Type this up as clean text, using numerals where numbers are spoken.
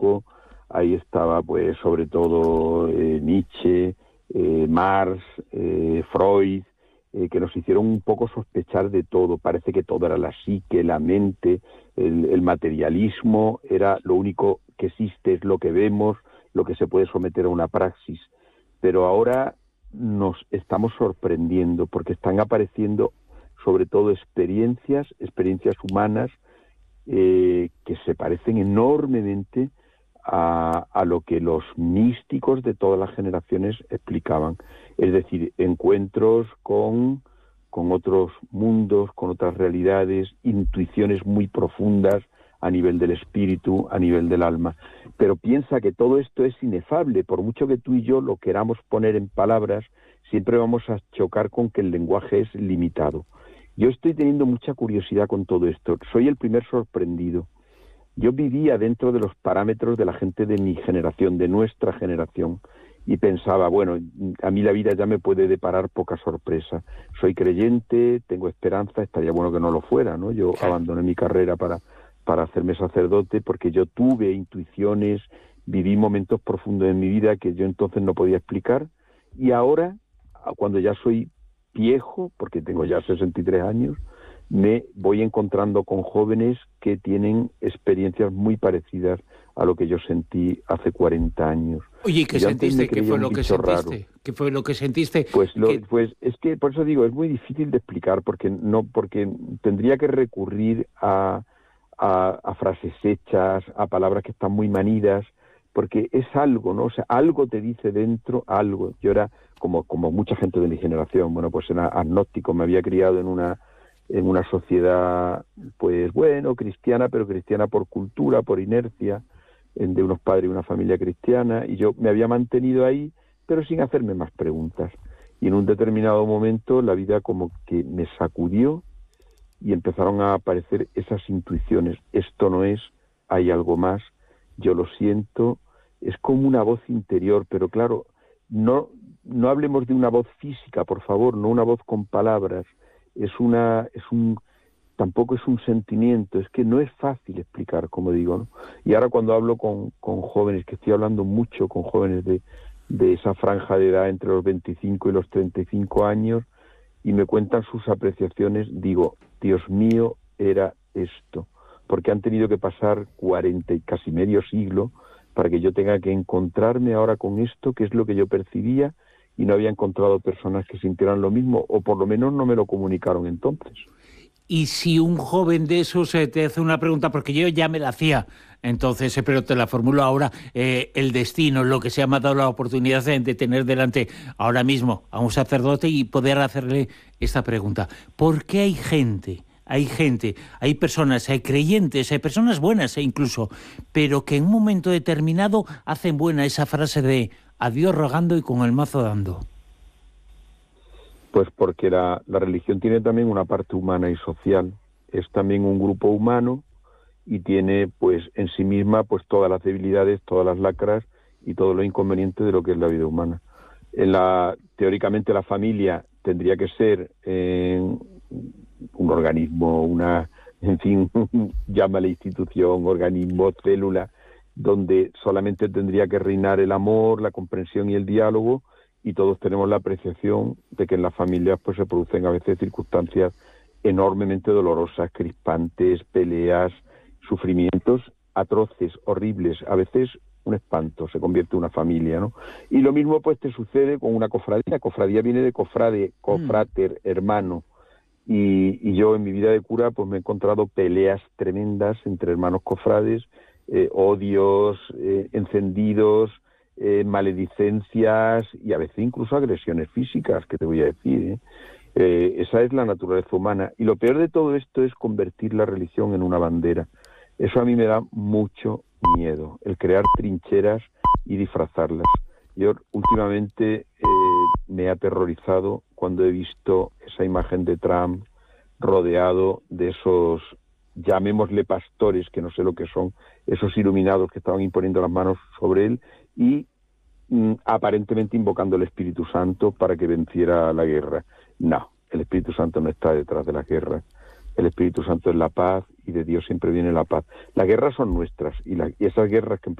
místico. Ahí estaba, pues, sobre todo Nietzsche, Marx, Freud, que nos hicieron un poco sospechar de todo. Parece que todo era la psique, la mente, el materialismo, era lo único que existe, es lo que vemos, lo que se puede someter a una praxis. Pero ahora nos estamos sorprendiendo porque están apareciendo sobre todo experiencias humanas que se parecen enormemente a lo que los místicos de todas las generaciones explicaban. Es decir, encuentros con otros mundos, con otras realidades, intuiciones muy profundas a nivel del espíritu, a nivel del alma. Pero piensa que todo esto es inefable, por mucho que tú y yo lo queramos poner en palabras, siempre vamos a chocar con que el lenguaje es limitado. Yo estoy teniendo mucha curiosidad con todo esto, soy el primer sorprendido. Yo vivía dentro de los parámetros de la gente de mi generación, de nuestra generación, y pensaba, bueno, a mí la vida ya me puede deparar poca sorpresa. Soy creyente, tengo esperanza, estaría bueno que no lo fuera, ¿no? Yo abandoné mi carrera para hacerme sacerdote porque yo tuve intuiciones, viví momentos profundos en mi vida que yo entonces no podía explicar, y ahora, cuando ya soy viejo, porque tengo ya 63 años, me voy encontrando con jóvenes que tienen experiencias muy parecidas a lo que yo sentí hace 40 años. Oye, ¿qué sentiste? ¿Qué fue lo que sentiste? Raro. ¿Qué fue lo que sentiste? Pues es que por eso digo, es muy difícil de explicar porque tendría que recurrir a frases hechas, a palabras que están muy manidas, porque es algo, ¿no? O sea, algo te dice dentro, algo. Yo era como mucha gente de mi generación, bueno, pues era agnóstico, me había criado en una sociedad, pues bueno, cristiana, pero cristiana por cultura, por inercia, de unos padres y una familia cristiana, y yo me había mantenido ahí, pero sin hacerme más preguntas. Y en un determinado momento la vida como que me sacudió y empezaron a aparecer esas intuiciones. Esto no es, hay algo más, yo lo siento, es como una voz interior, pero claro, no hablemos de una voz física, por favor, no una voz con palabras, tampoco es un sentimiento, es que no es fácil explicar, como digo, ¿no? Y ahora cuando hablo con jóvenes, que estoy hablando mucho con jóvenes de esa franja de edad entre los 25 y los 35 años, y me cuentan sus apreciaciones, digo, Dios mío, era esto, porque han tenido que pasar 40 y casi medio siglo para que yo tenga que encontrarme ahora con esto, que es lo que yo percibía, y no había encontrado personas que sintieran lo mismo, o por lo menos no me lo comunicaron entonces. Y si un joven de esos te hace una pregunta, porque yo ya me la hacía entonces, pero te la formulo ahora, el destino, lo que se me ha dado la oportunidad de tener delante ahora mismo a un sacerdote y poder hacerle esta pregunta. ¿Por qué hay gente, hay personas, hay creyentes, hay personas buenas incluso, pero que en un momento determinado hacen buena esa frase de a Dios rogando y con el mazo dando? Pues porque la religión tiene también una parte humana y social, es también un grupo humano y tiene pues en sí misma pues todas las debilidades, todas las lacras y todo lo inconveniente de lo que es la vida humana. Teóricamente la familia tendría que ser un organismo, en fin, llámale institución, organismo, célula, donde solamente tendría que reinar el amor, la comprensión y el diálogo, y todos tenemos la apreciación de que en las familias pues se producen a veces circunstancias enormemente dolorosas, crispantes, peleas, sufrimientos atroces, horribles, a veces un espanto, se convierte en una familia, ¿no? Y lo mismo pues te sucede con una cofradía. Cofradía viene de cofrade, cofrater, hermano. Y yo en mi vida de cura pues me he encontrado peleas tremendas entre hermanos cofrades, odios encendidos, maledicencias y a veces incluso agresiones físicas, que te voy a decir, esa es la naturaleza humana. Y lo peor de todo esto es convertir la religión en una bandera. Eso a mí me da mucho miedo, el crear trincheras y disfrazarlas. Yo últimamente me he aterrorizado cuando he visto esa imagen de Trump rodeado de esos, llamémosle pastores, que no sé lo que son, esos iluminados que estaban imponiendo las manos sobre él y aparentemente invocando el Espíritu Santo para que venciera la guerra. No, el Espíritu Santo no está detrás de la guerra. El Espíritu Santo es la paz y de Dios siempre viene la paz. Las guerras son nuestras y esas guerras que